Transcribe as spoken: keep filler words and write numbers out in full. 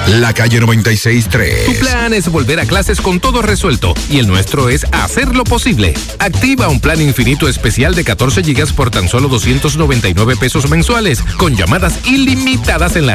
La Calle noventa y seis tres. Tu plan es volver a clases con todo resuelto y el nuestro es hacerlo posible. Activa un plan infinito especial de catorce gigas por tan solo doscientos noventa y nueve pesos mensuales con llamadas ilimitadas en la